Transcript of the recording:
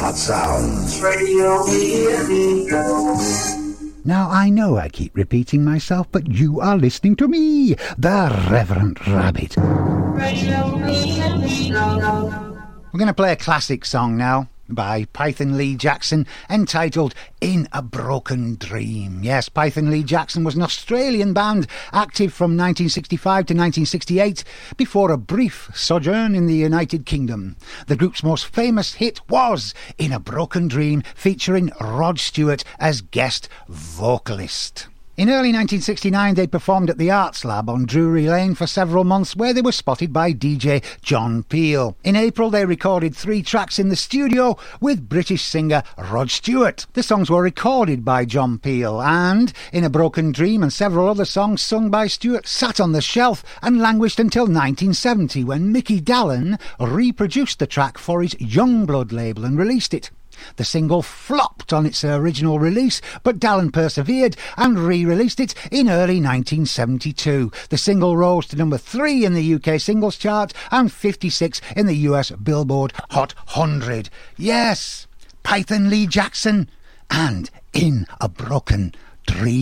Smart Sounds Radio. Now, I know I keep repeating myself, but you are listening to me, the Reverend Rabbit. We're going to play a classic song now by Python Lee Jackson, entitled In a Broken Dream. Yes, Python Lee Jackson was an Australian band active from 1965 to 1968 before a brief sojourn in the United Kingdom. The group's most famous hit was In a Broken Dream, featuring Rod Stewart as guest vocalist. In early 1969, they performed at the Arts Lab on Drury Lane for several months, where they were spotted by DJ John Peel. In April, they recorded 3 tracks in the studio with British singer Rod Stewart. The songs were recorded by John Peel, and In a Broken Dream and several other songs sung by Stewart sat on the shelf and languished until 1970, when Mickey Dallon reproduced the track for his Youngblood label and released it. The single flopped on its original release, but Dallon persevered and re-released it in early 1972. The single rose to number 3 in the UK singles chart and 56 in the US Billboard Hot 100. Yes, Python Lee Jackson and In a Broken